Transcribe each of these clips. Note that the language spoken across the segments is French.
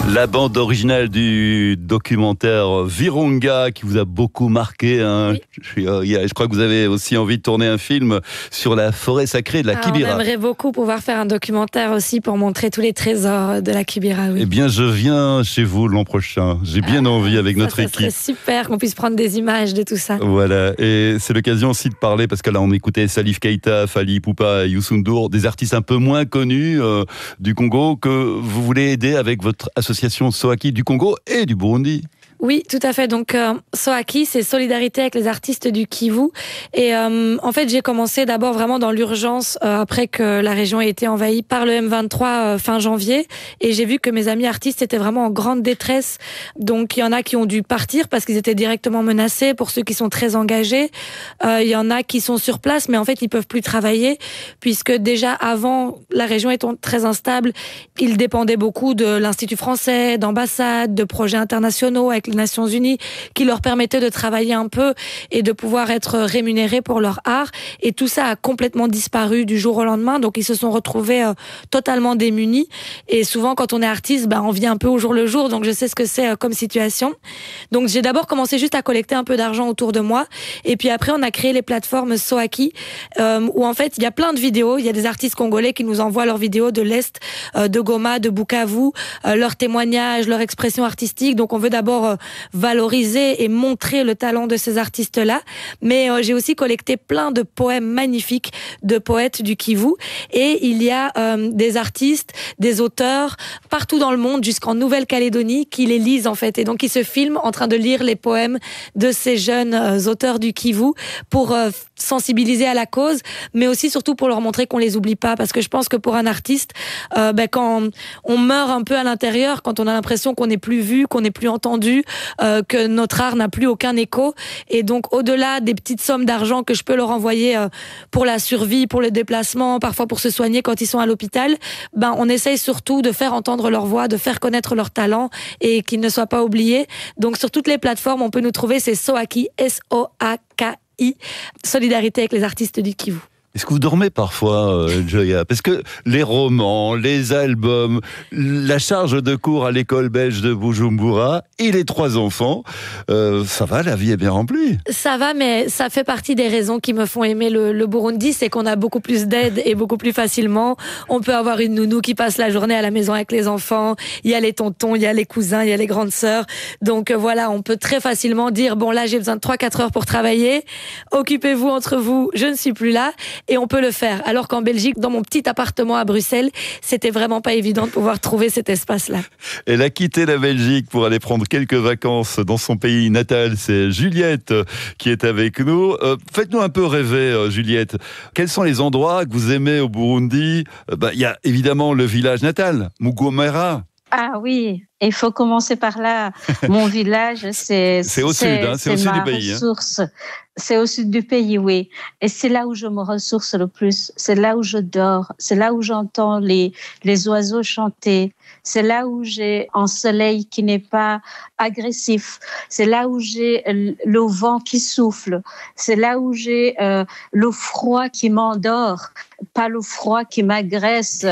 La bande originale du documentaire Virunga qui vous a beaucoup marqué. Hein. Oui. Je crois que vous avez aussi envie de tourner un film sur la forêt sacrée de la Kibera. On aimerait beaucoup pouvoir faire un documentaire aussi pour montrer tous les trésors de la Kibera. Oui. Eh bien, je viens chez vous l'an prochain. J'ai bien envie avec notre équipe. Ça serait super qu'on puisse prendre des images de tout ça. Voilà, et c'est l'occasion aussi de parler, parce que là on écoutait Salif Keita, Fally Ipupa et Youssou N'Dour, des artistes un peu moins connus du Congo, que vous voulez aider avec votre association Soaki du Congo et du Burundi. Oui, tout à fait. Donc, Soaki, c'est solidarité avec les artistes du Kivu. Et en fait, j'ai commencé d'abord vraiment dans l'urgence après que la région ait été envahie par le M23 fin janvier. Et j'ai vu que mes amis artistes étaient vraiment en grande détresse. Donc, il y en a qui ont dû partir parce qu'ils étaient directement menacés. Pour ceux qui sont très engagés, il y en a qui sont sur place, mais en fait, ils peuvent plus travailler puisque déjà avant, la région étant très instable, ils dépendaient beaucoup de l'Institut français, d'ambassades, de projets internationaux avec les Nations Unies qui leur permettaient de travailler un peu et de pouvoir être rémunérés pour leur art. Et tout ça a complètement disparu du jour au lendemain. Donc, ils se sont retrouvés totalement démunis. Et souvent, quand on est artiste, on vit un peu au jour le jour. Donc, je sais ce que c'est comme situation. Donc, j'ai d'abord commencé juste à collecter un peu d'argent autour de moi. Et puis après, on a créé les plateformes Soaki où en fait, il y a plein de vidéos. Il y a des artistes congolais qui nous envoient leurs vidéos de l'Est, de Goma, de Bukavu, leurs témoignages, leur expression artistique. Donc, on veut d'abord valoriser et montrer le talent de ces artistes-là. Mais j'ai aussi collecté plein de poèmes magnifiques de poètes du Kivu. Et il y a des artistes, des auteurs, partout dans le monde, jusqu'en Nouvelle-Calédonie, qui les lisent en fait. Et donc, ils se filment en train de lire les poèmes de ces jeunes auteurs du Kivu pour sensibiliser à la cause, mais aussi surtout pour leur montrer qu'on les oublie pas. Parce que je pense que pour un artiste, quand on meurt un peu à l'intérieur, quand on a l'impression qu'on n'est plus vu, qu'on n'est plus entendu, que notre art n'a plus aucun écho. Et donc, au-delà des petites sommes d'argent que je peux leur envoyer pour la survie, pour le déplacement, parfois pour se soigner quand ils sont à l'hôpital, on essaye surtout de faire entendre leur voix, de faire connaître leur talent et qu'ils ne soient pas oubliés. Donc, sur toutes les plateformes, on peut nous trouver, c'est Soaki, S-O-A-K-I, solidarité avec les artistes du Kivu. Est-ce que vous dormez parfois, Joya? Parce que les romans, les albums, la charge de cours à l'école belge de Bujumbura et les 3 enfants, ça va, la vie est bien remplie. Ça va, mais ça fait partie des raisons qui me font aimer le Burundi, c'est qu'on a beaucoup plus d'aide et beaucoup plus facilement. On peut avoir une nounou qui passe la journée à la maison avec les enfants, il y a les tontons, il y a les cousins, il y a les grandes sœurs. Donc voilà, on peut très facilement dire, bon là j'ai besoin de 3-4 heures pour travailler, occupez-vous entre vous, je ne suis plus là. Et on peut le faire. Alors qu'en Belgique, dans mon petit appartement à Bruxelles, c'était vraiment pas évident de pouvoir trouver cet espace-là. Elle a quitté la Belgique pour aller prendre quelques vacances dans son pays natal. C'est Juliette qui est avec nous. Faites-nous un peu rêver, Juliette. Quels sont les endroits que vous aimez au Burundi? Il y a évidemment le village natal, Mugomera. Ah oui, il faut commencer par là. Mon village, c'est au sud, c'est au sud du pays. Ressource. C'est au sud du pays, oui. Et c'est là où je me ressource le plus. C'est là où je dors. C'est là où j'entends les oiseaux chanter. C'est là où j'ai un soleil qui n'est pas agressif. C'est là où j'ai le vent qui souffle. C'est là où j'ai le froid qui m'endort, pas le froid qui m'agresse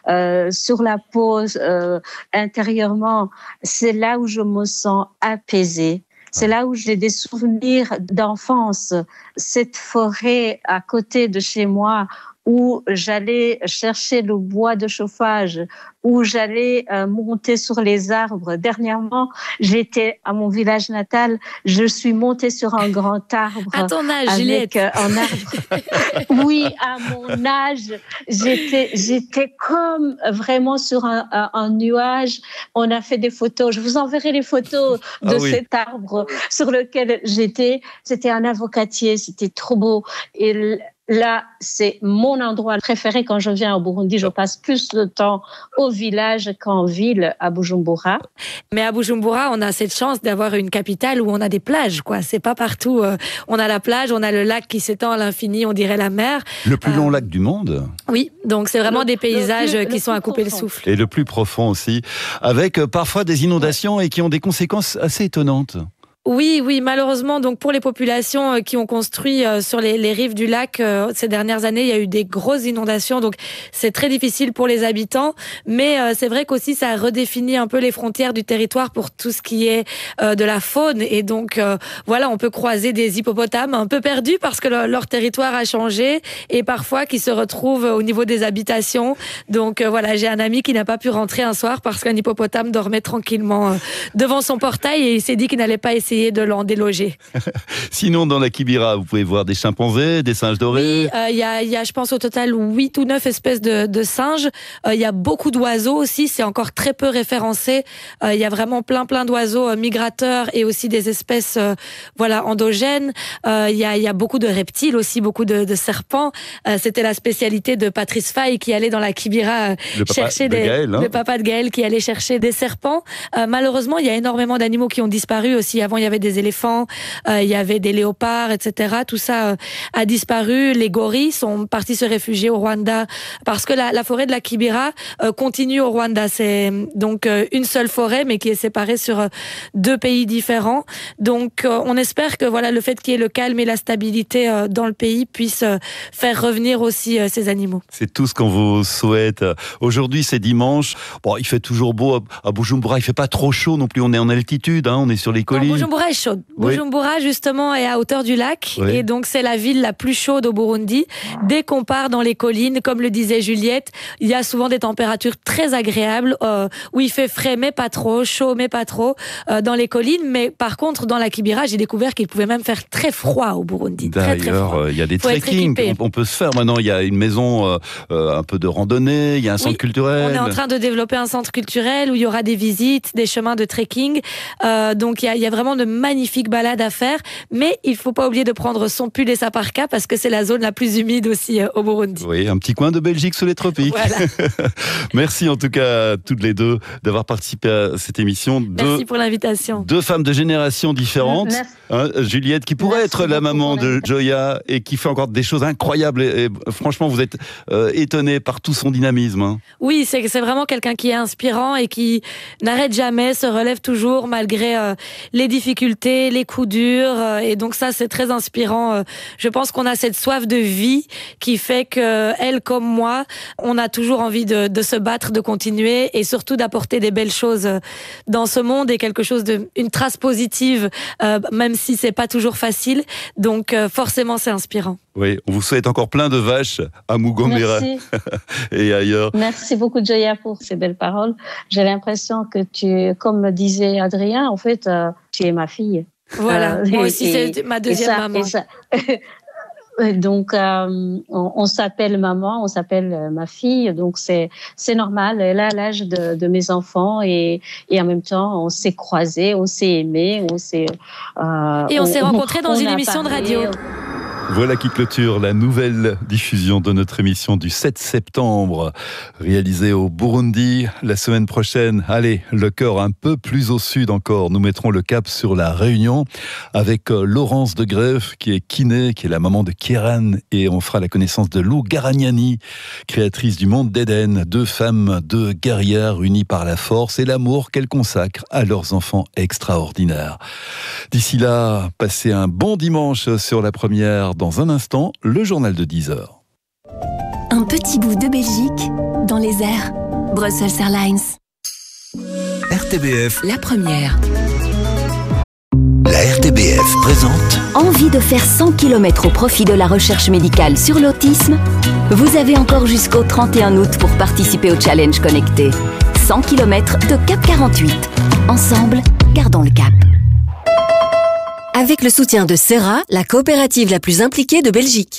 sur la peau intérieurement. C'est là où je me sens apaisée. C'est là où j'ai des souvenirs d'enfance. Cette forêt à côté de chez moi où j'allais chercher le bois de chauffage, où j'allais monter sur les arbres. Dernièrement, j'étais à mon village natal, je suis montée sur un grand arbre. À ton âge, Juliette. Avec un arbre. Oui, à mon âge, j'étais comme vraiment sur un nuage. On a fait des photos. Je vous enverrai les photos de cet arbre sur lequel j'étais. C'était un avocatier, c'était trop beau. Et là, c'est mon endroit préféré quand je viens au Burundi. Je passe plus de temps au village qu'en ville, à Bujumbura. Mais à Bujumbura, on a cette chance d'avoir une capitale où on a des plages, quoi. C'est pas partout. On a la plage, on a le lac qui s'étend à l'infini, on dirait la mer. Le plus long lac du monde. Oui, donc c'est vraiment des paysages qui sont à couper le souffle. Et le plus profond aussi, avec parfois des inondations et qui ont des conséquences assez étonnantes. Oui, malheureusement, donc pour les populations qui ont construit sur les rives du lac ces dernières années, il y a eu des grosses inondations, donc c'est très difficile pour les habitants. Mais c'est vrai qu'aussi ça a redéfini un peu les frontières du territoire pour tout ce qui est de la faune. Et donc voilà, on peut croiser des hippopotames un peu perdus parce que leur territoire a changé et parfois qui se retrouvent au niveau des habitations. Donc voilà, j'ai un ami qui n'a pas pu rentrer un soir parce qu'un hippopotame dormait tranquillement devant son portail et il s'est dit qu'il n'allait pas essayer de l'en déloger. Sinon, dans la Kibera, vous pouvez voir des chimpanzés, des singes dorés. Oui, il y a, je pense, au total 8 ou 9 espèces de singes. Il y a beaucoup d'oiseaux aussi, c'est encore très peu référencé. Il y a vraiment plein d'oiseaux migrateurs et aussi des espèces endogènes. Il y a beaucoup de reptiles aussi, beaucoup de serpents. C'était la spécialité de Patrice Faye qui allait dans la Kibera chercher le papa de Gaël qui allait chercher des serpents. Malheureusement, il y a énormément d'animaux qui ont disparu aussi. Avant, il y avait des éléphants, il y avait des léopards, etc. Tout ça a disparu. Les gorilles sont partis se réfugier au Rwanda parce que la forêt de la Kibera continue au Rwanda. C'est donc une seule forêt, mais qui est séparée sur 2 pays différents. Donc, on espère que le fait qu'il y ait le calme et la stabilité dans le pays puisse faire revenir aussi ces animaux. C'est tout ce qu'on vous souhaite. Aujourd'hui, c'est dimanche. Bon, il fait toujours beau à Bujumbura. Il fait pas trop chaud non plus. On est en altitude, on est sur les collines. Bujumbura est chaude. Oui. Bujumbura, justement, est à hauteur du lac. Oui. Et donc, c'est la ville la plus chaude au Burundi. Dès qu'on part dans les collines, comme le disait Juliette, il y a souvent des températures très agréables, où il fait frais, mais pas trop, chaud, mais pas trop, dans les collines. Mais par contre, dans la Kibera, j'ai découvert qu'il pouvait même faire très froid au Burundi. D'ailleurs, il y a des trekking. On peut se faire maintenant. Il y a une maison, un peu de randonnée, il y a un centre culturel. On est en train de développer un centre culturel où il y aura des visites, des chemins de trekking. Donc, il y a vraiment de magnifiques balades à faire, mais il faut pas oublier de prendre son pull et sa parka parce que c'est la zone la plus humide aussi au Burundi. Oui, un petit coin de Belgique sous les tropiques. Voilà. Merci en tout cas à toutes les deux d'avoir participé à cette émission. Merci pour l'invitation. 2 femmes de générations différentes. Juliette, qui pourrait être la maman de Joya et qui fait encore des choses incroyables. Et franchement, vous êtes étonnée par tout son dynamisme. Oui, c'est vraiment quelqu'un qui est inspirant et qui n'arrête jamais, se relève toujours malgré les difficultés, les coups durs. Et donc ça, c'est très inspirant. Je pense qu'on a cette soif de vie qui fait que elle, comme moi, on a toujours envie de se battre, de continuer et surtout d'apporter des belles choses dans ce monde et quelque chose une trace positive, même si c'est pas toujours facile. Donc forcément, c'est inspirant. Oui, on vous souhaite encore plein de vaches à Mugomera et ailleurs. Merci beaucoup, Joya, pour ces belles paroles. J'ai l'impression que comme me disait Adrien, en fait, tu es ma fille. Voilà, moi aussi, c'est ma deuxième maman. Donc, on s'appelle maman, on s'appelle ma fille, donc c'est normal. Elle a l'âge de mes enfants et en même temps, on s'est croisés, on s'est aimés, on s'est rencontrés dans une émission de radio. Voilà qui clôture la nouvelle diffusion de notre émission du 7 septembre, réalisée au Burundi. La semaine prochaine, allez, le cœur un peu plus au sud encore, nous mettrons le cap sur la Réunion avec Laurence de Greff, qui est kiné, qui est la maman de Kieran, et on fera la connaissance de Lou Garagnani, créatrice du Monde d'Éden, 2 femmes, 2 guerrières unies par la force et l'amour qu'elles consacrent à leurs enfants extraordinaires. D'ici là, passez un bon dimanche sur la première. Dans un instant, le journal de 10h. Un petit bout de Belgique dans les airs. Brussels Airlines. RTBF. La première. La RTBF présente. Envie de faire 100 km au profit de la recherche médicale sur l'autisme ? Vous avez encore jusqu'au 31 août pour participer au challenge connecté. 100 km de Cap 48. Ensemble, gardons le cap. Avec le soutien de Serra, la coopérative la plus impliquée de Belgique.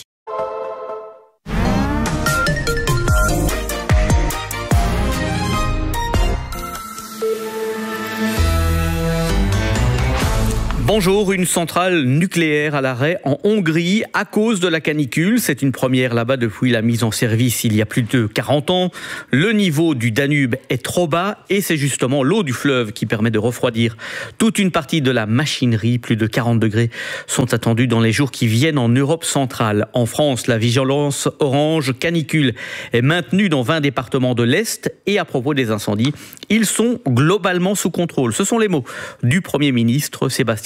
Bonjour, une centrale nucléaire à l'arrêt en Hongrie à cause de la canicule. C'est une première là-bas depuis la mise en service il y a plus de 40 ans. Le niveau du Danube est trop bas et c'est justement l'eau du fleuve qui permet de refroidir toute une partie de la machinerie. Plus de 40 degrés sont attendus dans les jours qui viennent en Europe centrale. En France, la vigilance orange canicule est maintenue dans 20 départements de l'Est et à propos des incendies, ils sont globalement sous contrôle. Ce sont les mots du Premier ministre Sébastien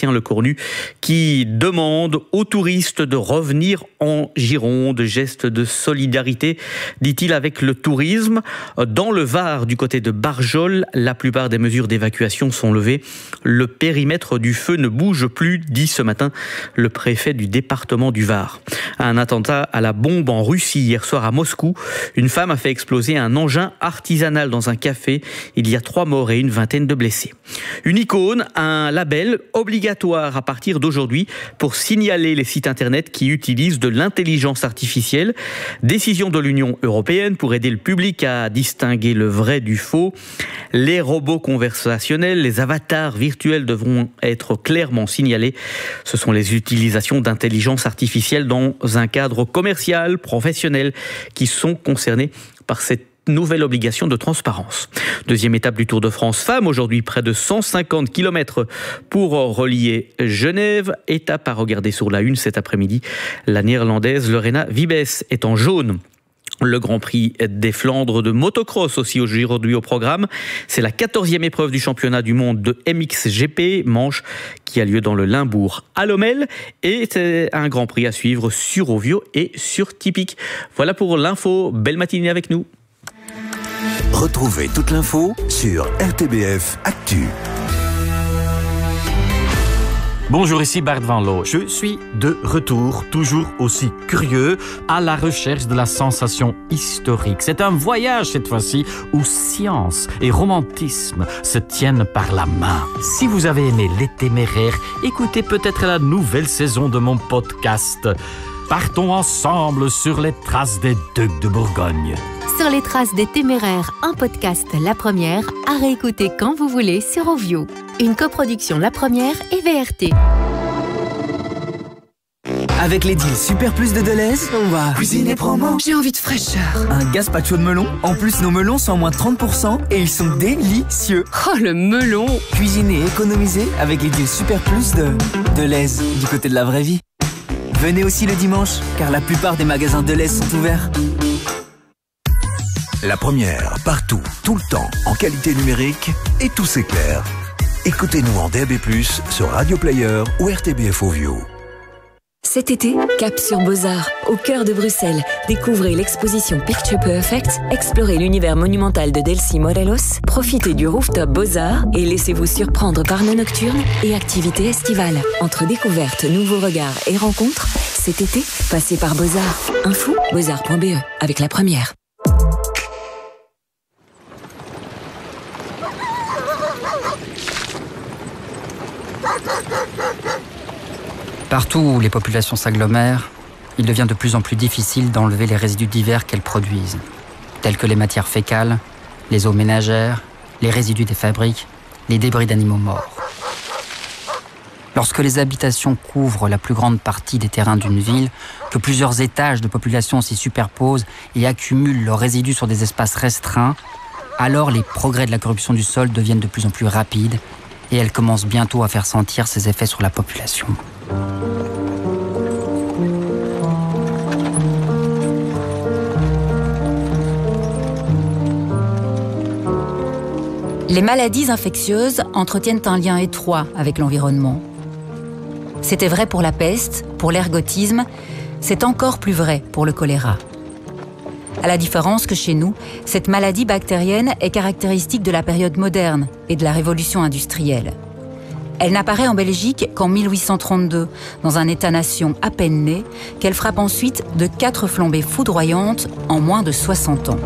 Lecornu, qui demande aux touristes de revenir en Gironde. Geste de solidarité, dit-il, avec le tourisme. Dans le Var, du côté de Barjol, la plupart des mesures d'évacuation sont levées. Le périmètre du feu ne bouge plus, dit ce matin le préfet du département du Var. Un attentat à la bombe en Russie hier soir à Moscou. Une femme a fait exploser un engin artisanal dans un café. Il y a 3 morts et une vingtaine de blessés. Une icône, un label obligatoire à partir d'aujourd'hui pour signaler les sites internet qui utilisent de l'intelligence artificielle. Décision de l'Union européenne pour aider le public à distinguer le vrai du faux. Les robots conversationnels, les avatars virtuels devront être clairement signalés. Ce sont les utilisations d'intelligence artificielle dans un cadre commercial, professionnel, qui sont concernés par cette nouvelle obligation de transparence. Deuxième étape du Tour de France Femmes. Aujourd'hui, près de 150 km pour relier Genève. Étape à regarder sur la une cet après-midi. La néerlandaise Lorena Wiebes est en jaune. Le Grand Prix des Flandres de motocross aussi aujourd'hui au programme. C'est la 14e épreuve du championnat du monde de MXGP, manche qui a lieu dans le Limbourg à Lommel. Et c'est un Grand Prix à suivre sur Ovio et sur Tipic. Voilà pour l'info. Belle matinée avec nous. Retrouvez toute l'info sur RTBF Actu. Bonjour, ici Bart Van Loo. Je suis de retour, toujours aussi curieux, à la recherche de la sensation historique. C'est un voyage cette fois-ci où science et romantisme se tiennent par la main. Si vous avez aimé Les Téméraires, écoutez peut-être la nouvelle saison de mon podcast. Partons ensemble sur les traces des Ducs de Bourgogne. Sur les traces des Téméraires, un podcast La Première, à réécouter quand vous voulez sur Ovio. Une coproduction La Première et VRT. Avec les deals Super Plus de Deleuze, on va cuisiner promo. J'ai envie de fraîcheur. Un gazpacho de melon. En plus, nos melons sont à moins 30% et ils sont délicieux. Oh, le melon. Cuisiner et économiser avec les deals Super Plus de Deleuze, du côté de la vraie vie. Venez aussi le dimanche, car la plupart des magasins Deleuze sont ouverts. La Première, partout, tout le temps, en qualité numérique, et tout s'éclaire. Écoutez-nous en DAB+, sur Radio Player ou RTBF Ovio. Cet été, cap sur Beaux-Arts, au cœur de Bruxelles. Découvrez l'exposition Picture Perfect, explorez l'univers monumental de Delcy Morelos, profitez du rooftop Beaux-Arts et laissez-vous surprendre par nos nocturnes et activités estivales. Entre découvertes, nouveaux regards et rencontres, cet été, passez par Beaux-Arts. Info, beaux-arts.be, avec La Première. Partout où les populations s'agglomèrent, il devient de plus en plus difficile d'enlever les résidus divers qu'elles produisent, tels que les matières fécales, les eaux ménagères, les résidus des fabriques, les débris d'animaux morts. Lorsque les habitations couvrent la plus grande partie des terrains d'une ville, que plusieurs étages de population s'y superposent et accumulent leurs résidus sur des espaces restreints, alors les progrès de la corruption du sol deviennent de plus en plus rapides et elle commence bientôt à faire sentir ses effets sur la population. Les maladies infectieuses entretiennent un lien étroit avec l'environnement. C'était vrai pour la peste, pour l'ergotisme, c'est encore plus vrai pour le choléra. À la différence que chez nous, cette maladie bactérienne est caractéristique de la période moderne et de la révolution industrielle. Elle n'apparaît en Belgique qu'en 1832, dans un État-nation à peine né, qu'elle frappe ensuite de 4 flambées foudroyantes en moins de 60 ans.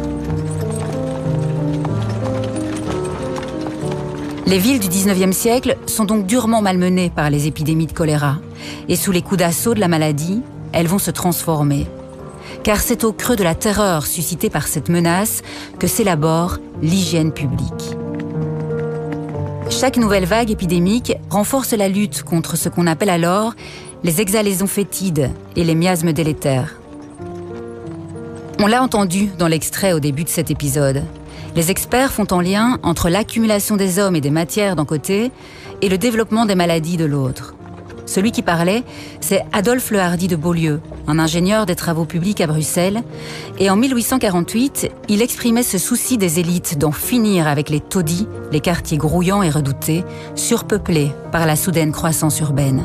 Les villes du 19e siècle sont donc durement malmenées par les épidémies de choléra. Et sous les coups d'assaut de la maladie, elles vont se transformer. Car c'est au creux de la terreur suscitée par cette menace que s'élabore l'hygiène publique. Chaque nouvelle vague épidémique renforce la lutte contre ce qu'on appelle alors les exhalaisons fétides et les miasmes délétères. On l'a entendu dans l'extrait au début de cet épisode. Les experts font un lien entre l'accumulation des hommes et des matières d'un côté et le développement des maladies de l'autre. Celui qui parlait, c'est Adolphe Le Hardy de Beaulieu, un ingénieur des travaux publics à Bruxelles. Et en 1848, il exprimait ce souci des élites d'en finir avec les taudis, les quartiers grouillants et redoutés, surpeuplés par la soudaine croissance urbaine.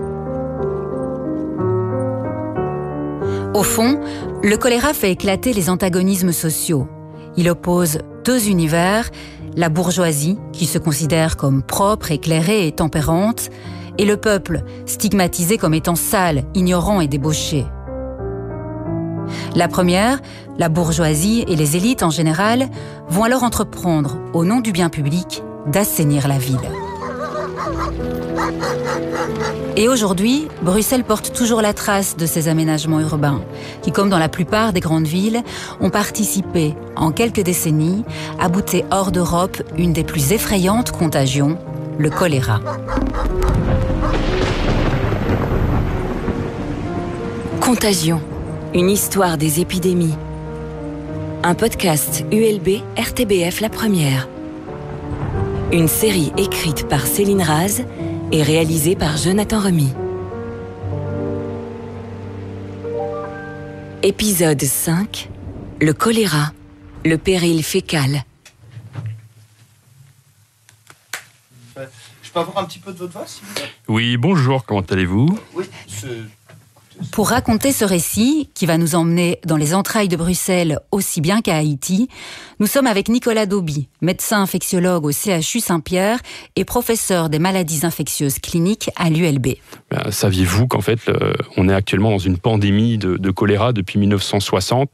Au fond, le choléra fait éclater les antagonismes sociaux. Il oppose deux univers, la bourgeoisie, qui se considère comme propre, éclairée et tempérante, et le peuple, stigmatisé comme étant sale, ignorant et débauché. La première, la bourgeoisie et les élites en général, vont alors entreprendre, au nom du bien public, d'assainir la ville. Et aujourd'hui, Bruxelles porte toujours la trace de ces aménagements urbains, qui, comme dans la plupart des grandes villes, ont participé, en quelques décennies, à bouter hors d'Europe une des plus effrayantes contagions, le choléra. Contagion, une histoire des épidémies. Un podcast ULB RTBF La Première. Une série écrite par Céline Raz et réalisée par Jonathan Remy. Épisode 5. Le choléra, le péril fécal. Je peux avoir un petit peu de votre voix, s'il vous plaît ? Oui, bonjour, comment allez-vous ? Oui, Pour raconter ce récit, qui va nous emmener dans les entrailles de Bruxelles aussi bien qu'à Haïti, nous sommes avec Nicolas Dauby, médecin infectiologue au CHU Saint-Pierre et professeur des maladies infectieuses cliniques à l'ULB. Saviez-vous qu'en fait, on est actuellement dans une pandémie de choléra depuis 1960 ?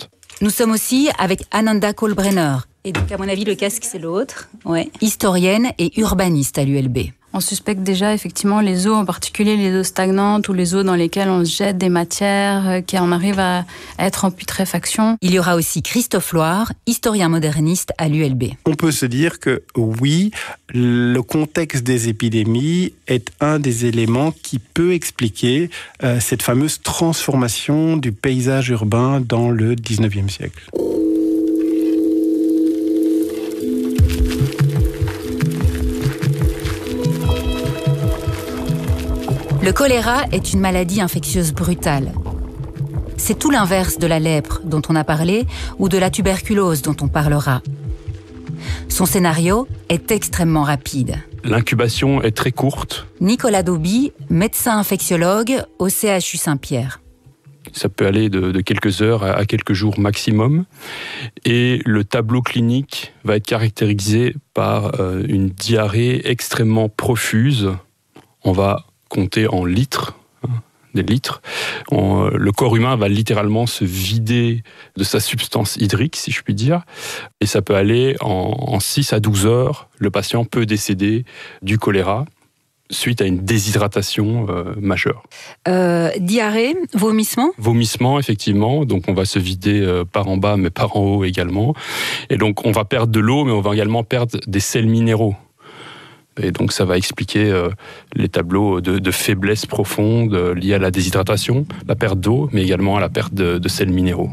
Nous sommes aussi avec Ananda Kohlbrenner. Et donc, à mon avis, le casque, c'est l'autre. Ouais. Historienne et urbaniste à l'ULB. On suspecte déjà effectivement les eaux, en particulier les eaux stagnantes ou les eaux dans lesquelles on jette des matières, qu'on arrive à être en putréfaction. Il y aura aussi Christophe Loire, historien moderniste à l'ULB. On peut se dire que oui, le contexte des épidémies est un des éléments qui peut expliquer cette fameuse transformation du paysage urbain dans le 19e siècle. Le choléra est une maladie infectieuse brutale. C'est tout l'inverse de la lèpre dont on a parlé ou de la tuberculose dont on parlera. Son scénario est extrêmement rapide. L'incubation est très courte. Nicolas Dauby, médecin infectiologue au CHU Saint-Pierre. Ça peut aller de quelques heures à quelques jours maximum. Et le tableau clinique va être caractérisé par une diarrhée extrêmement profuse. On va compter en litres, des litres. Le corps humain va littéralement se vider de sa substance hydrique, si je puis dire. Et ça peut aller en 6 à 12 heures. Le patient peut décéder du choléra suite à une déshydratation majeure. Diarrhée, vomissement ? Vomissement, effectivement. Donc on va se vider par en bas, mais par en haut également. Et donc on va perdre de l'eau, mais on va également perdre des sels minéraux. Et donc ça va expliquer les tableaux de faiblesse profonde liés à la déshydratation, la perte d'eau, mais également à la perte de sels minéraux.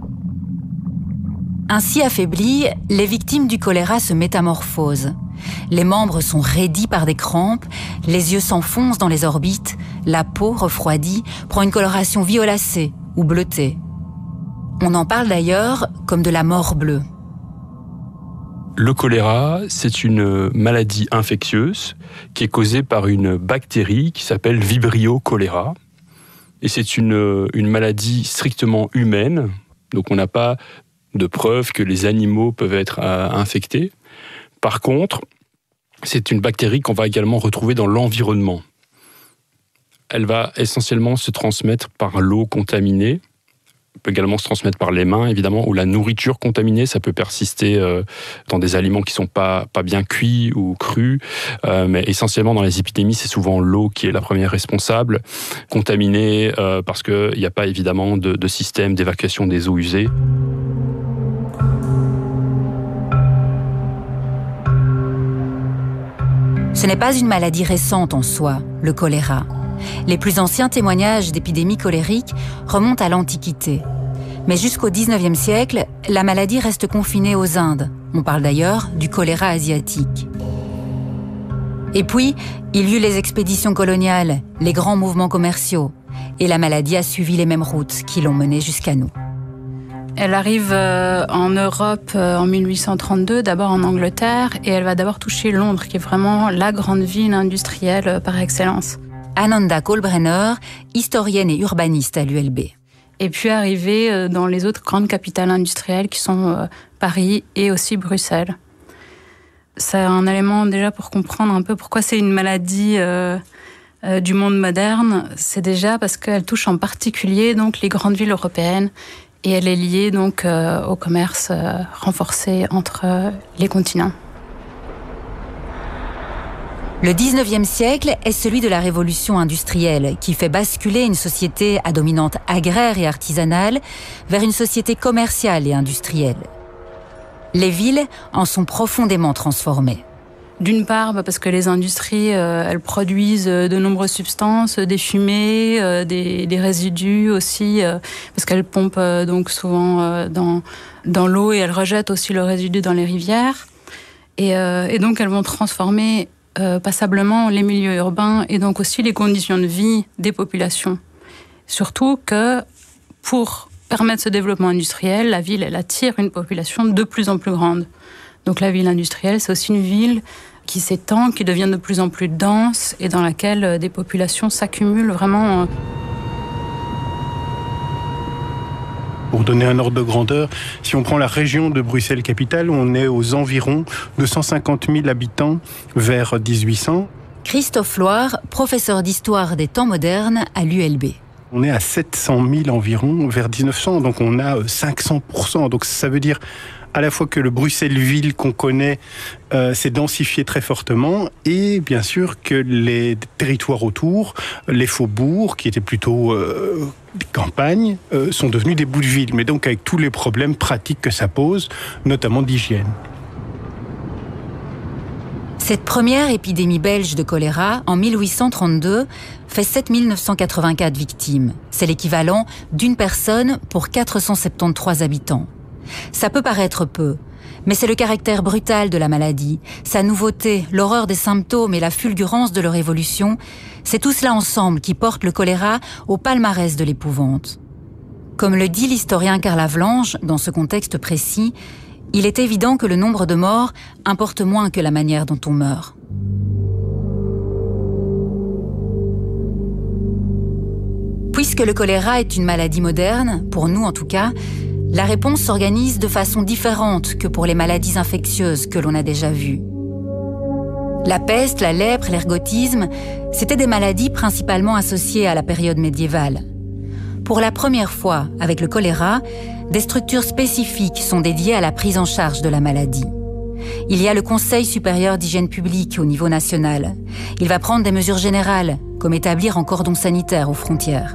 Ainsi affaiblies, les victimes du choléra se métamorphosent. Les membres sont raidis par des crampes, les yeux s'enfoncent dans les orbites, la peau, refroidie, prend une coloration violacée ou bleutée. On en parle d'ailleurs comme de la mort bleue. Le choléra, c'est une maladie infectieuse qui est causée par une bactérie qui s'appelle Vibrio cholera. Et c'est une maladie strictement humaine, donc on n'a pas de preuve que les animaux peuvent être infectés. Par contre, c'est une bactérie qu'on va également retrouver dans l'environnement. Elle va essentiellement se transmettre par l'eau contaminée. Elle peut également se transmettre par les mains, évidemment, ou la nourriture contaminée. Ça peut persister dans des aliments qui ne sont pas bien cuits ou crus. Mais essentiellement, dans les épidémies, c'est souvent l'eau qui est la première responsable. Contaminée parce qu'il n'y a pas, évidemment, de système d'évacuation des eaux usées. Ce n'est pas une maladie récente en soi, le choléra. Les plus anciens témoignages d'épidémies colériques remontent à l'Antiquité. Mais jusqu'au XIXe siècle, la maladie reste confinée aux Indes. On parle d'ailleurs du choléra asiatique. Et puis, il y eut les expéditions coloniales, les grands mouvements commerciaux. Et la maladie a suivi les mêmes routes qui l'ont menée jusqu'à nous. Elle arrive en Europe en 1832, d'abord en Angleterre, et elle va d'abord toucher Londres, qui est vraiment la grande ville industrielle par excellence. Ananda Kalkbrenner, historienne et urbaniste à l'ULB. Et puis arriver dans les autres grandes capitales industrielles qui sont Paris et aussi Bruxelles. C'est un élément déjà pour comprendre un peu pourquoi c'est une maladie du monde moderne. C'est déjà parce qu'elle touche en particulier donc les grandes villes européennes et elle est liée donc au commerce renforcé entre les continents. Le 19e siècle est celui de la révolution industrielle qui fait basculer une société à dominante agraire et artisanale vers une société commerciale et industrielle. Les villes en sont profondément transformées. D'une part, parce que les industries, elles produisent de nombreuses substances, des fumées, des résidus aussi, parce qu'elles pompent donc souvent dans l'eau et elles rejettent aussi le résidu dans les rivières. Et donc elles vont transformer passablement les milieux urbains et donc aussi les conditions de vie des populations. Surtout que pour permettre ce développement industriel, la ville, elle attire une population de plus en plus grande. Donc la ville industrielle, c'est aussi une ville qui s'étend, qui devient de plus en plus dense et dans laquelle des populations s'accumulent vraiment. Pour donner un ordre de grandeur, si on prend la région de Bruxelles-Capitale, on est aux environs de 150 000 habitants vers 1800. Christophe Loire, professeur d'histoire des temps modernes à l'ULB. On est à 700 000 environ vers 1900, donc on a 500%. Donc ça veut dire à la fois que le Bruxelles-Ville qu'on connaît s'est densifié très fortement et bien sûr que les territoires autour, les faubourgs qui étaient plutôt des campagnes, sont devenus des bouts de ville, mais donc avec tous les problèmes pratiques que ça pose, notamment d'hygiène. Cette première épidémie belge de choléra, en 1832, fait 7 984 victimes. C'est l'équivalent d'une personne pour 473 habitants. Ça peut paraître peu, mais c'est le caractère brutal de la maladie, sa nouveauté, l'horreur des symptômes et la fulgurance de leur évolution, c'est tout cela ensemble qui porte le choléra au palmarès de l'épouvante. Comme le dit l'historien Karl Havelange, dans ce contexte précis, il est évident que le nombre de morts importe moins que la manière dont on meurt. Puisque le choléra est une maladie moderne, pour nous en tout cas, la réponse s'organise de façon différente que pour les maladies infectieuses que l'on a déjà vues. La peste, la lèpre, l'ergotisme, c'étaient des maladies principalement associées à la période médiévale. Pour la première fois, avec le choléra, des structures spécifiques sont dédiées à la prise en charge de la maladie. Il y a le Conseil supérieur d'hygiène publique au niveau national. Il va prendre des mesures générales, comme établir un cordon sanitaire aux frontières.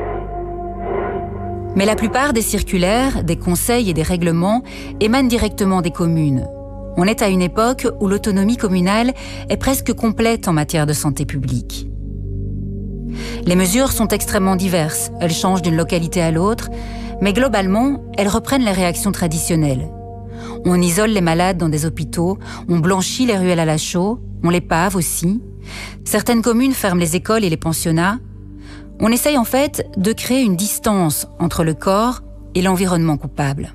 Mais la plupart des circulaires, des conseils et des règlements émanent directement des communes. On est à une époque où l'autonomie communale est presque complète en matière de santé publique. Les mesures sont extrêmement diverses, elles changent d'une localité à l'autre, mais globalement, elles reprennent les réactions traditionnelles. On isole les malades dans des hôpitaux, on blanchit les ruelles à la chaux, on les pave aussi. Certaines communes ferment les écoles et les pensionnats. On essaye en fait de créer une distance entre le corps et l'environnement coupable.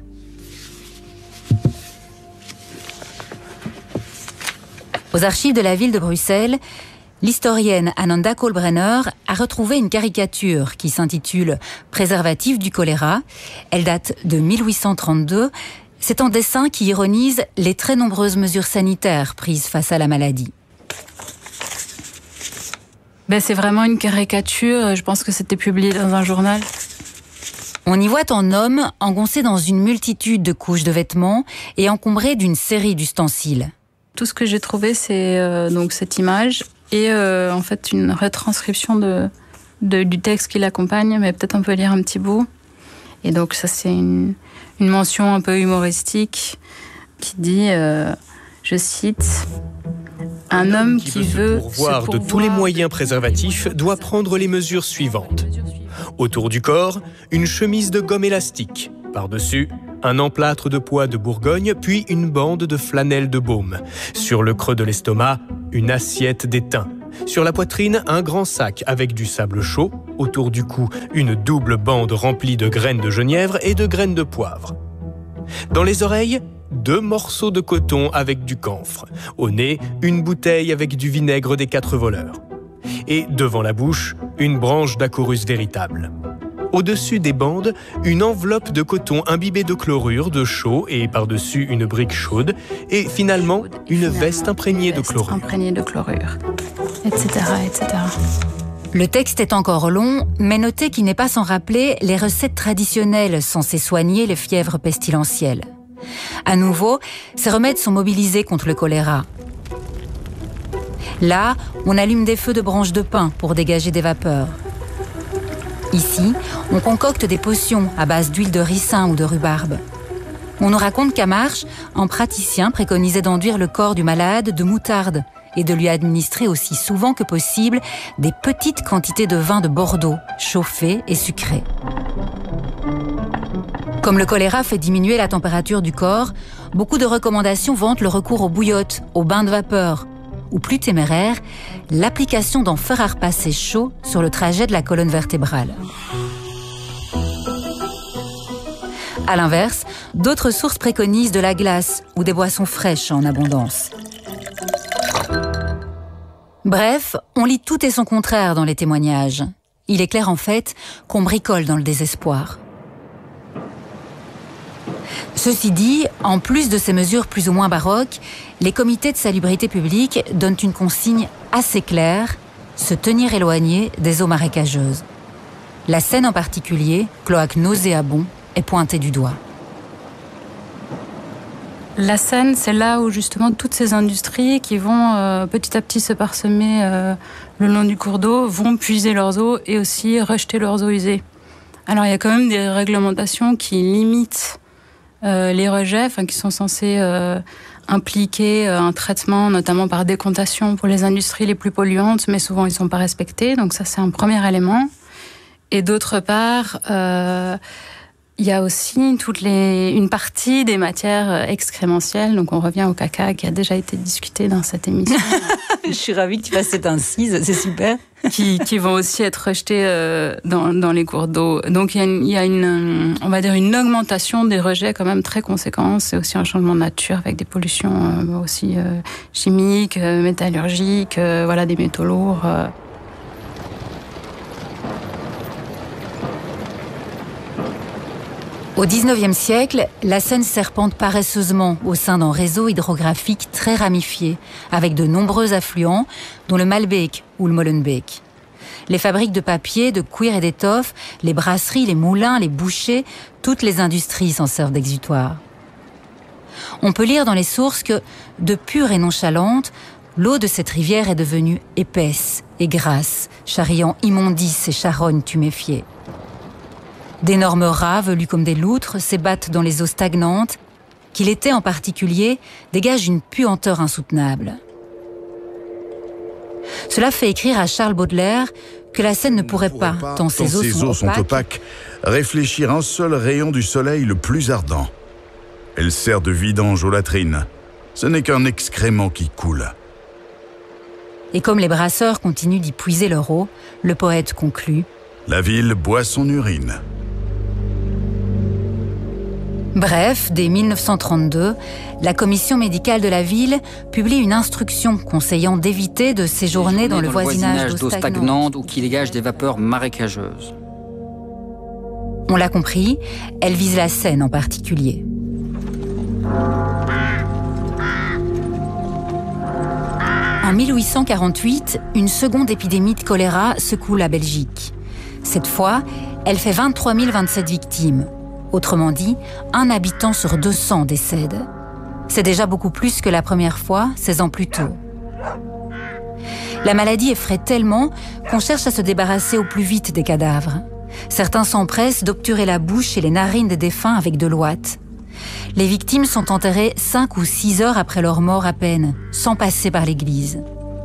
Aux archives de la ville de Bruxelles, l'historienne Ananda Kalkbrenner a retrouvé une caricature qui s'intitule « Préservatif du choléra ». Elle date de 1832. C'est un dessin qui ironise les très nombreuses mesures sanitaires prises face à la maladie. C'est vraiment une caricature, je pense que c'était publié dans un journal. On y voit un homme engoncé dans une multitude de couches de vêtements et encombré d'une série d'ustensiles. Tout ce que j'ai trouvé, c'est donc cette image et en fait une retranscription du texte qui l'accompagne, mais peut-être on peut lire un petit bout. Et donc ça, c'est une mention un peu humoristique qui dit, je cite... Un homme qui veut se pourvoir de tous les moyens préservatifs doit prendre les mesures suivantes. Autour du corps, une chemise de gomme élastique. Par-dessus, un emplâtre de pois de Bourgogne, puis une bande de flanelle de baume. Sur le creux de l'estomac, une assiette d'étain. Sur la poitrine, un grand sac avec du sable chaud. Autour du cou, une double bande remplie de graines de genièvre et de graines de poivre. Dans les oreilles, 2 morceaux de coton avec du camphre. Au nez, une bouteille avec du vinaigre des 4 voleurs. Et devant la bouche, une branche d'acorus véritable. Au-dessus des bandes, une enveloppe de coton imbibée de chlorure, de chaux et par-dessus une brique chaude. Et finalement, une veste imprégnée de chlorure. Etc., etc. Le texte est encore long, mais notez qu'il n'est pas sans rappeler les recettes traditionnelles censées soigner les fièvres pestilentielles. À nouveau, ces remèdes sont mobilisés contre le choléra. Là, on allume des feux de branches de pin pour dégager des vapeurs. Ici, on concocte des potions à base d'huile de ricin ou de rhubarbe. On nous raconte qu'à Marche, un praticien préconisait d'enduire le corps du malade de moutarde et de lui administrer aussi souvent que possible des petites quantités de vin de Bordeaux, chauffé et sucré. Comme le choléra fait diminuer la température du corps, beaucoup de recommandations vantent le recours aux bouillottes, aux bains de vapeur, ou plus téméraire, l'application d'un fer à repasser chaud sur le trajet de la colonne vertébrale. À l'inverse, d'autres sources préconisent de la glace ou des boissons fraîches en abondance. Bref, on lit tout et son contraire dans les témoignages. Il est clair en fait qu'on bricole dans le désespoir. Ceci dit, en plus de ces mesures plus ou moins baroques, les comités de salubrité publique donnent une consigne assez claire, se tenir éloigné des eaux marécageuses. La Seine en particulier, cloaque nauséabond, est pointée du doigt. La Seine, c'est là où justement toutes ces industries qui vont petit à petit se parsemer le long du cours d'eau vont puiser leurs eaux et aussi rejeter leurs eaux usées. Alors il y a quand même des réglementations qui limitent les rejets, qui sont censés impliquer un traitement, notamment par décontation pour les industries les plus polluantes, mais souvent ils ne sont pas respectés. Donc ça, c'est un premier élément. Et d'autre part, il y a aussi une partie des matières excrémentielles. Donc on revient au caca qui a déjà été discuté dans cette émission. Je suis ravie que tu fasses cette incise, c'est super. Qui vont aussi être rejetés dans les cours d'eau. Donc il y a on va dire une augmentation des rejets quand même très conséquente. C'est aussi un changement de nature avec des pollutions aussi chimiques, métallurgiques, des métaux lourds. Au XIXe siècle, la Seine serpente paresseusement au sein d'un réseau hydrographique très ramifié, avec de nombreux affluents, dont le Malbec ou le Molenbeek. Les fabriques de papier, de cuir et d'étoffe, les brasseries, les moulins, les bouchers, toutes les industries s'en servent d'exutoire. On peut lire dans les sources que, de pure et nonchalante, l'eau de cette rivière est devenue épaisse et grasse, charriant immondices et charognes tuméfiées. D'énormes rats, velus comme des loutres, s'ébattent dans les eaux stagnantes, qui l'été en particulier dégagent une puanteur insoutenable. Cela fait écrire à Charles Baudelaire que la Seine ne pourrait pas, tant ses eaux sont opaques, réfléchir un seul rayon du soleil le plus ardent. Elle sert de vidange aux latrines. Ce n'est qu'un excrément qui coule. Et comme les brasseurs continuent d'y puiser leur eau, le poète conclut : la ville boit son urine. Bref, dès 1932, la commission médicale de la ville publie une instruction conseillant d'éviter de séjourner dans le voisinage d'eau stagnante ou qui dégage des vapeurs marécageuses. On l'a compris, elle vise la Seine en particulier. En 1848, une seconde épidémie de choléra secoue la Belgique. Cette fois, elle fait 23 027 victimes. Autrement dit, 1 habitant sur 200 décède. C'est déjà beaucoup plus que la première fois, 16 ans plus tôt. La maladie effraie tellement qu'on cherche à se débarrasser au plus vite des cadavres. Certains s'empressent d'obturer la bouche et les narines des défunts avec de l'ouate. Les victimes sont enterrées 5 ou 6 heures après leur mort à peine, sans passer par l'église.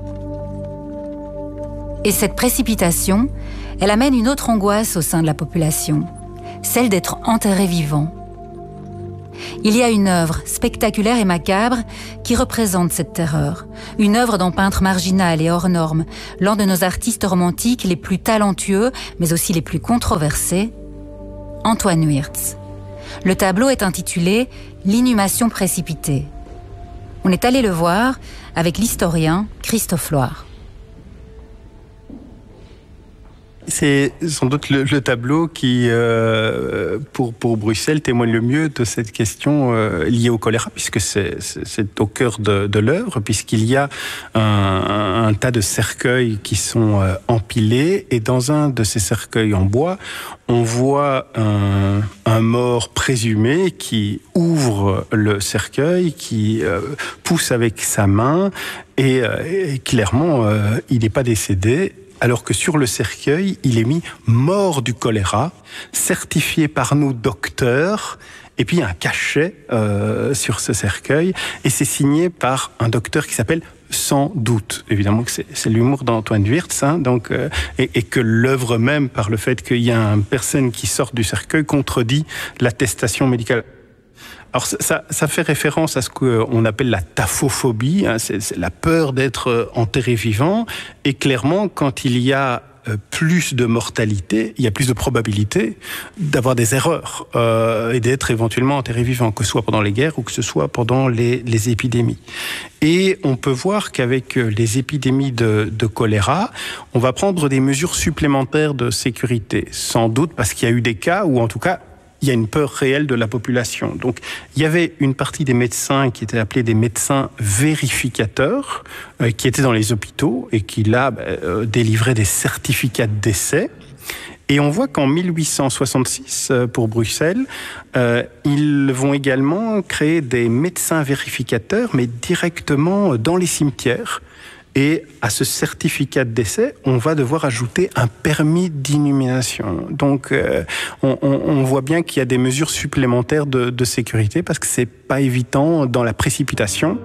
Et cette précipitation, elle amène une autre angoisse au sein de la population, celle d'être enterré vivant. Il y a une œuvre spectaculaire et macabre qui représente cette terreur. Une œuvre d'un peintre marginal et hors norme, l'un de nos artistes romantiques les plus talentueux, mais aussi les plus controversés, Antoine Wirtz. Le tableau est intitulé « L'inhumation précipitée ». On est allé le voir avec l'historien Christophe Loire. C'est sans doute le tableau qui, pour Bruxelles, témoigne le mieux de cette question liée au choléra, puisque c'est au cœur de l'œuvre, puisqu'il y a un tas de cercueils qui sont empilés, et dans un de ces cercueils en bois, on voit un mort présumé qui ouvre le cercueil, qui pousse avec sa main, et clairement, il n'est pas décédé. Alors que sur le cercueil, il est mis « mort du choléra », certifié par nous docteurs, et puis un cachet sur ce cercueil, et c'est signé par un docteur qui s'appelle Sans doute. Évidemment que c'est l'humour d'Antoine Wirtz, hein, donc, et que l'œuvre même, par le fait qu'il y a une personne qui sort du cercueil, contredit l'attestation médicale. Alors ça fait référence à ce qu'on appelle la taphophobie, hein, c'est la peur d'être enterré vivant, et clairement quand il y a plus de mortalité, il y a plus de probabilité d'avoir des erreurs et d'être éventuellement enterré vivant, que ce soit pendant les guerres ou que ce soit pendant les épidémies. Et on peut voir qu'avec les épidémies de choléra, on va prendre des mesures supplémentaires de sécurité, sans doute parce qu'il y a eu des cas où en tout cas il y a une peur réelle de la population. Donc, il y avait une partie des médecins qui étaient appelés des médecins vérificateurs, qui étaient dans les hôpitaux et qui, là, délivraient des certificats de décès. Et on voit qu'en 1866, pour Bruxelles, ils vont également créer des médecins vérificateurs, mais directement dans les cimetières. Et à ce certificat de décès, on va devoir ajouter un permis d'inhumation. Donc, on voit bien qu'il y a des mesures supplémentaires de sécurité parce que c'est pas évident dans la précipitation.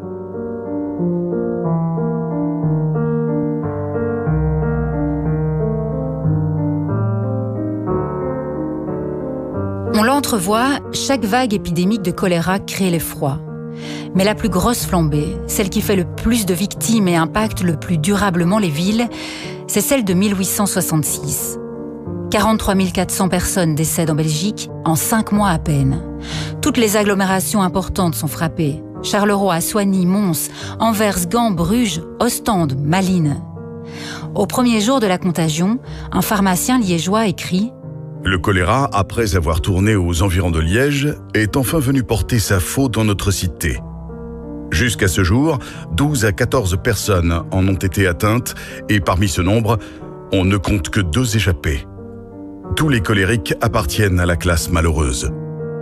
On l'entrevoit, chaque vague épidémique de choléra crée l'effroi. Mais la plus grosse flambée, celle qui fait le plus de victimes et impacte le plus durablement les villes, c'est celle de 1866. 43 400 personnes décèdent en Belgique en 5 mois à peine. Toutes les agglomérations importantes sont frappées. Charleroi, Soignies, Mons, Anvers, Gand, Bruges, Ostende, Malines. Au premier jour de la contagion, un pharmacien liégeois écrit « Le choléra, après avoir tourné aux environs de Liège, est enfin venu porter sa faute dans notre cité. Jusqu'à ce jour, 12 à 14 personnes en ont été atteintes et parmi ce nombre, on ne compte que 2 échappés. Tous les cholériques appartiennent à la classe malheureuse. »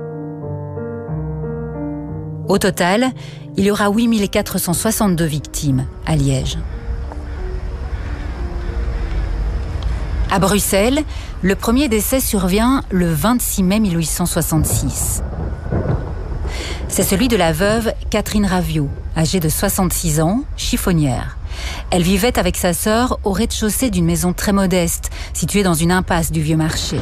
Au total, il y aura 8 462 victimes à Liège. À Bruxelles, le premier décès survient le 26 mai 1866. C'est celui de la veuve Catherine Raviot, âgée de 66 ans, chiffonnière. Elle vivait avec sa sœur au rez-de-chaussée d'une maison très modeste, située dans une impasse du Vieux Marché.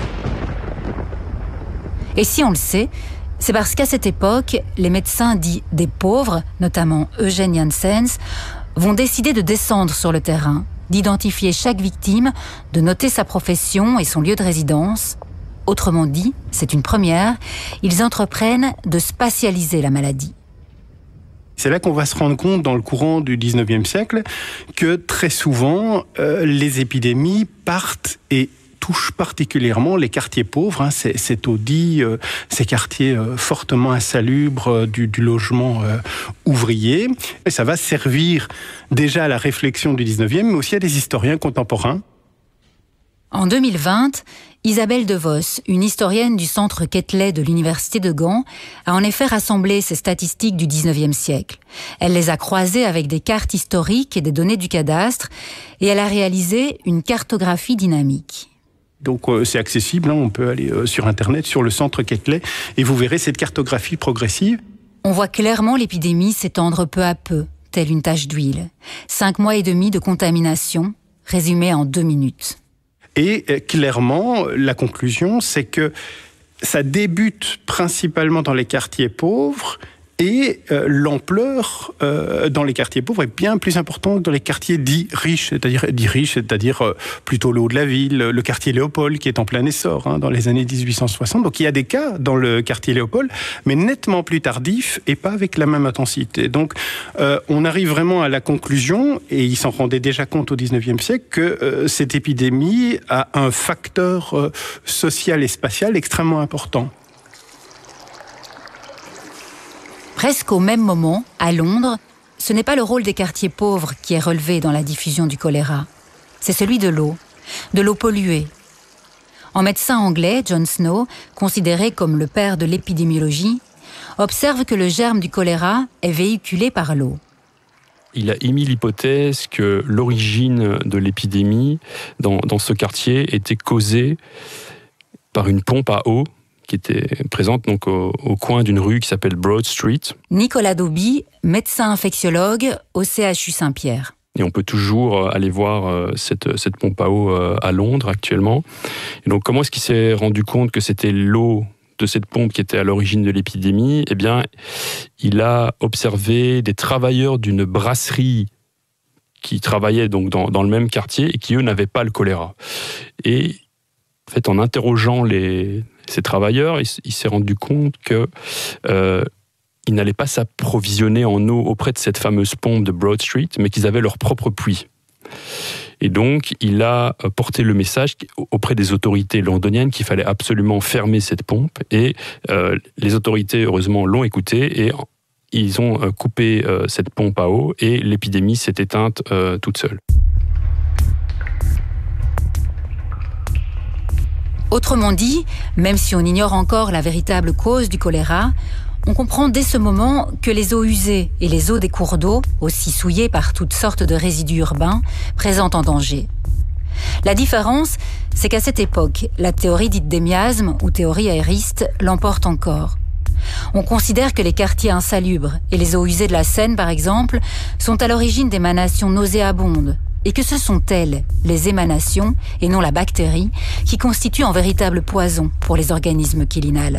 Et si on le sait, c'est parce qu'à cette époque, les médecins dits des pauvres, notamment Eugène Janssens, vont décider de descendre sur le terrain, d'identifier chaque victime, de noter sa profession et son lieu de résidence. Autrement dit, c'est une première, ils entreprennent de spatialiser la maladie. C'est là qu'on va se rendre compte, dans le courant du 19e siècle, que très souvent, les épidémies partent et touchent particulièrement les quartiers pauvres. Hein, c'est taudis, ces quartiers fortement insalubres du logement ouvrier. Et ça va servir déjà à la réflexion du 19e, mais aussi à des historiens contemporains. En 2020, Isabelle DeVos, une historienne du centre Quetelet de l'Université de Gand, a en effet rassemblé ces statistiques du 19e siècle. Elle les a croisées avec des cartes historiques et des données du cadastre, et elle a réalisé une cartographie dynamique. Donc c'est accessible, hein, on peut aller sur Internet, sur le centre Quetelet, et vous verrez cette cartographie progressive. On voit clairement l'épidémie s'étendre peu à peu, telle une tache d'huile. 5 mois et demi de contamination, résumé en 2 minutes. Et clairement, la conclusion, c'est que ça débute principalement dans les quartiers pauvres. Et l'ampleur dans les quartiers pauvres est bien plus importante que dans les quartiers dits riches, c'est-à-dire plutôt le haut de la ville, le quartier Léopold qui est en plein essor dans les années 1860. Donc il y a des cas dans le quartier Léopold, mais nettement plus tardifs et pas avec la même intensité. Donc on arrive vraiment à la conclusion, et ils s'en rendaient déjà compte au XIXe siècle, que cette épidémie a un facteur social et spatial extrêmement important. Presque au même moment, à Londres, ce n'est pas le rôle des quartiers pauvres qui est relevé dans la diffusion du choléra. C'est celui de l'eau polluée. Un médecin anglais, John Snow, considéré comme le père de l'épidémiologie, observe que le germe du choléra est véhiculé par l'eau. Il a émis l'hypothèse que l'origine de l'épidémie dans ce quartier était causée par une pompe à eau qui était présente donc au coin d'une rue qui s'appelle Broad Street. Nicolas Dauby, médecin infectiologue au CHU Saint-Pierre. Et on peut toujours aller voir cette pompe à eau à Londres actuellement. Et donc comment est-ce qu'il s'est rendu compte que c'était l'eau de cette pompe qui était à l'origine de l'épidémie ? Eh bien, il a observé des travailleurs d'une brasserie qui travaillaient donc dans le même quartier et qui, eux, n'avaient pas le choléra. Et en fait, en interrogeant ces travailleurs, il s'est rendu compte qu'ils n'allaient pas s'approvisionner en eau auprès de cette fameuse pompe de Broad Street, mais qu'ils avaient leur propre puits. Et donc, il a porté le message auprès des autorités londoniennes qu'il fallait absolument fermer cette pompe. Et les autorités, heureusement, l'ont écouté et ils ont coupé cette pompe à eau et l'épidémie s'est éteinte toute seule. Autrement dit, même si on ignore encore la véritable cause du choléra, on comprend dès ce moment que les eaux usées et les eaux des cours d'eau, aussi souillées par toutes sortes de résidus urbains, présentent un danger. La différence, c'est qu'à cette époque, la théorie dite des miasmes, ou théorie aériste, l'emporte encore. On considère que les quartiers insalubres et les eaux usées de la Seine, par exemple, sont à l'origine d'émanations nauséabondes, et que ce sont elles, les émanations, et non la bactérie, qui constituent un véritable poison pour les organismes qui l'inhalent.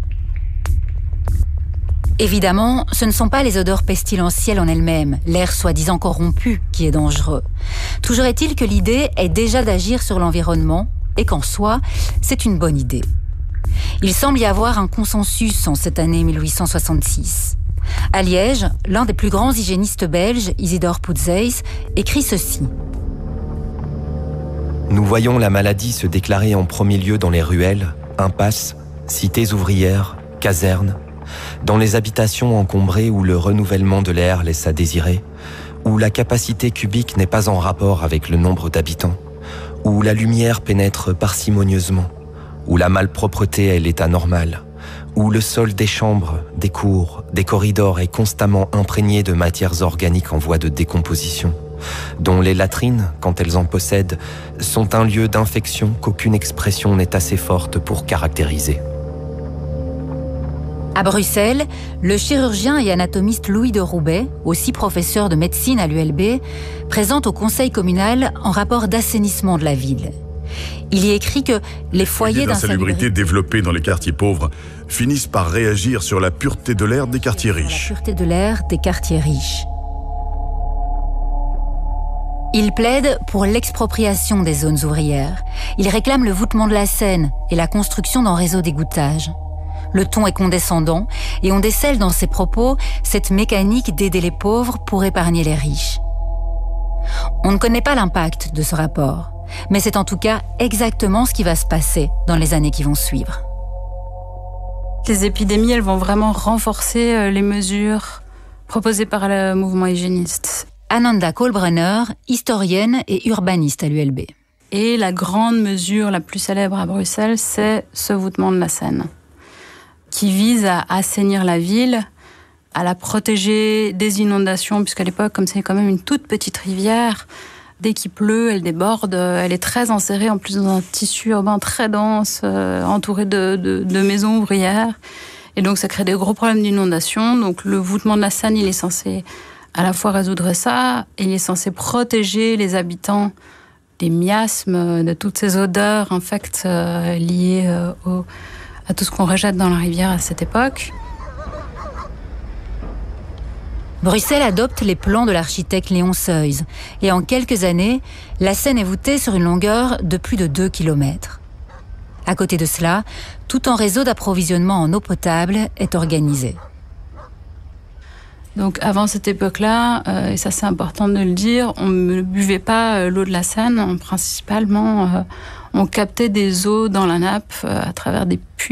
Évidemment, ce ne sont pas les odeurs pestilentielles en elles-mêmes, l'air soi-disant corrompu, qui est dangereux. Toujours est-il que l'idée est déjà d'agir sur l'environnement, et qu'en soi, c'est une bonne idée. Il semble y avoir un consensus en cette année 1866. À Liège, l'un des plus grands hygiénistes belges, Isidore Poutzeys, écrit ceci. Nous voyons la maladie se déclarer en premier lieu dans les ruelles, impasses, cités ouvrières, casernes, dans les habitations encombrées où le renouvellement de l'air laisse à désirer, où la capacité cubique n'est pas en rapport avec le nombre d'habitants, où la lumière pénètre parcimonieusement, où la malpropreté est l'état normal, où le sol des chambres, des cours, des corridors est constamment imprégné de matières organiques en voie de décomposition, dont les latrines, quand elles en possèdent, sont un lieu d'infection qu'aucune expression n'est assez forte pour caractériser. À Bruxelles, le chirurgien et anatomiste Louis de Roubaix, aussi professeur de médecine à l'ULB, présente au conseil communal un rapport d'assainissement de la ville. Il y écrit que les foyers d'insalubrité développés dans les quartiers pauvres finissent par réagir sur la pureté de l'air des quartiers riches. La pureté de l'air des quartiers riches. Il plaide pour l'expropriation des zones ouvrières. Il réclame le voûtement de la Seine et la construction d'un réseau d'égouttage. Le ton est condescendant et on décèle dans ses propos cette mécanique d'aider les pauvres pour épargner les riches. On ne connaît pas l'impact de ce rapport, mais c'est en tout cas exactement ce qui va se passer dans les années qui vont suivre. Les épidémies, elles vont vraiment renforcer les mesures proposées par le mouvement hygiéniste. Ananda Kohlbrenner, historienne et urbaniste à l'ULB. Et la grande mesure la plus célèbre à Bruxelles, c'est ce voûtement de la Seine, qui vise à assainir la ville, à la protéger des inondations, puisqu'à l'époque, comme c'est quand même une toute petite rivière, dès qu'il pleut, elle déborde, elle est très enserrée, en plus dans un tissu urbain très dense, entouré de maisons ouvrières. Et donc ça crée des gros problèmes d'inondation. Donc le voûtement de la Seine, il est censé à la fois résoudre ça, et il est censé protéger les habitants des miasmes, de toutes ces odeurs infectes liées à tout ce qu'on rejette dans la rivière à cette époque. Bruxelles adopte les plans de l'architecte Léon Seuys. Et en quelques années, la Seine est voûtée sur une longueur de plus de 2 km. À côté de cela, tout un réseau d'approvisionnement en eau potable est organisé. Donc avant cette époque-là, et ça c'est important de le dire, on ne buvait pas l'eau de la Seine. Principalement, on captait des eaux dans la nappe à travers des puits